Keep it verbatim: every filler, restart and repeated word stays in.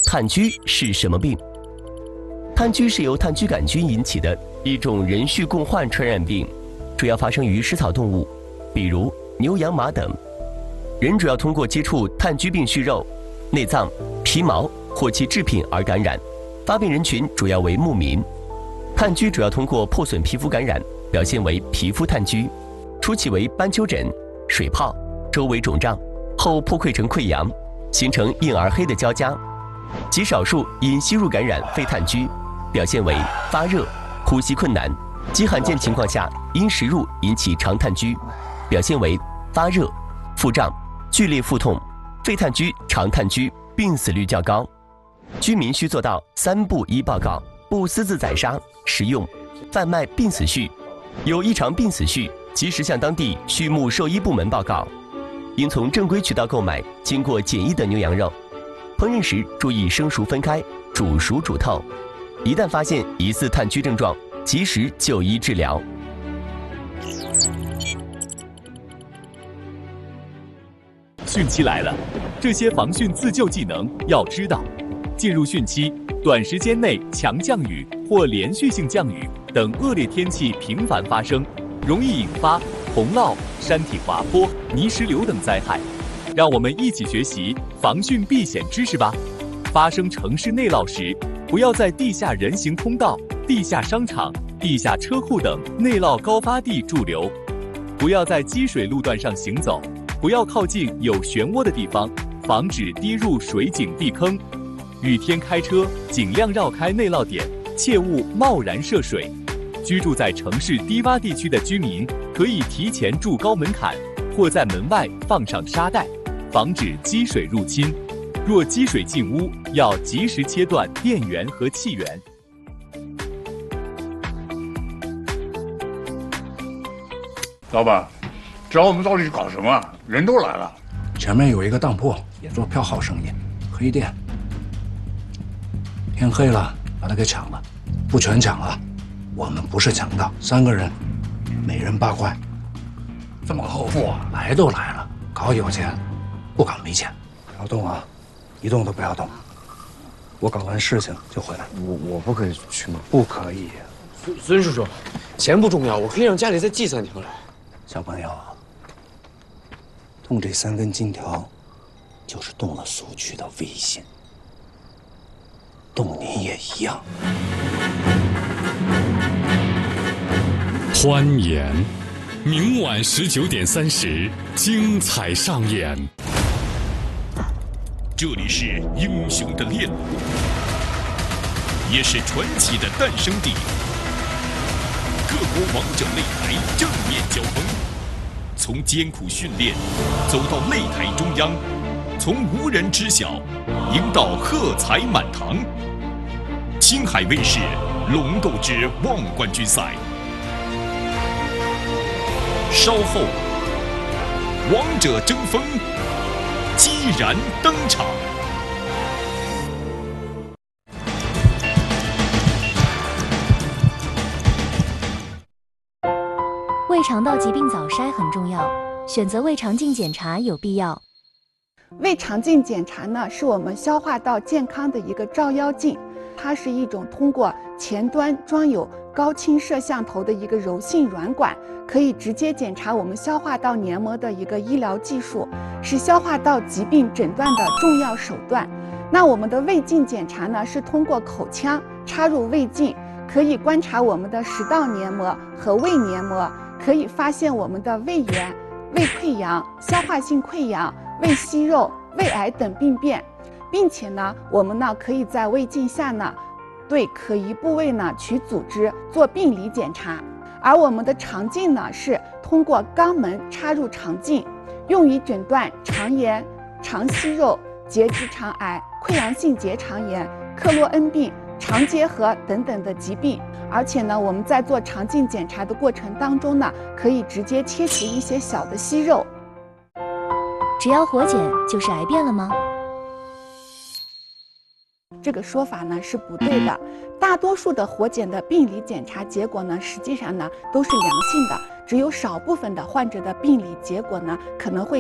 炭疽是什么病？炭疽是由炭疽杆菌引起的一种人畜共患传染病，主要发生于食草动物，比如牛、羊、马等。人主要通过接触炭疽病畜肉、内脏、皮毛或其制品而感染，发病人群主要为牧民。炭疽主要通过破损皮肤感染，表现为皮肤炭疽，初期为斑丘疹、水泡，周围肿胀，后破溃成溃疡，形成硬而黑的胶痂。极少数因吸入感染肺炭疽，表现为发热、呼吸困难，极罕见情况下因食入引起肠炭疽，表现为发热、腹胀、剧烈腹痛。肺炭疽、肠炭疽病死率较高，居民需做到三不一报告：不私自宰杀、食用、贩卖病死畜，有异常病死畜，及时向当地畜牧兽医部门报告。应从正规渠道购买经过检疫的牛羊肉，烹饪时注意生熟分开，煮熟煮透。一旦发现疑似炭疽症状，及时就医治疗。 汛期来了，这些防汛自救技能要知道。进入汛期，短时间内强降雨或连续性降雨等恶劣天气频繁发生，容易引发洪涝、山体滑坡、泥石流等灾害。让我们一起学习防汛避险知识吧。发生城市内涝时，不要在地下人行通道、地下商场、地下车库等内涝高发地驻留，不要在积水路段上行走，不要靠近有漩涡的地方，防止跌入水井地坑。雨天开车尽量绕开内涝点，切勿贸然涉水。居住在城市低洼地区的居民可以提前筑高门槛，或在门外放上沙袋，防止积水入侵。若积水进屋，要及时切断电源和气源。 老板，找我们到底搞什么？人都来了。 前面有一个当铺，也做票号生意，黑店。天黑了，把他给抢了，不全抢了。我们不是强盗，三个人，每人八块。这么厚付啊？来都来了，搞有钱，不搞没钱。不要动啊，一动都不要动。我搞完事情就回来。 我我不可以去吗？ 不可以。 孙孙叔叔，钱不重要，我可以让家里再寄三条来。 小朋友，动这三根金条，就是动了苏区的威信。动你也一样。 欢颜，明晚十九点三十，精彩上演。 这里是英雄的练路，也是传奇的诞生地。各国王者擂台正面交锋，从艰苦训练走到擂台中央，从无人知晓赢到喝彩满堂。青海卫视龙斗之望冠军赛，稍后王者争锋激然登场。 胃肠道疾病早筛很重要，选择胃肠镜检查有必要。 胃肠镜检查呢，是我们消化道健康的一个照妖镜，它是一种通过前端装有高清摄像头的一个柔性软管，可以直接检查我们消化道黏膜的一个医疗技术，是消化道疾病诊断的重要手段。那我们的胃镜检查呢，是通过口腔插入胃镜，可以观察我们的食道黏膜和胃黏膜，可以发现我们的胃炎、胃溃疡、消化性溃疡、胃息肉、胃癌等病变，并且呢，我们呢可以在胃镜下呢，对可疑部位呢取组织做病理检查。而我们的肠镜呢，是通过肛门插入肠镜，用于诊断肠炎、肠息肉、结直肠癌、溃疡性结肠炎、克罗恩病、肠结核等等的疾病。而且呢，我们在做肠镜检查的过程当中呢，可以直接切除一些小的息肉。 只要活检就是癌变了吗？ 这个说法呢是不对的。大多数的活检的病理检查结果呢，实际上呢都是良性的，只有少部分的患者的病理结果呢可能会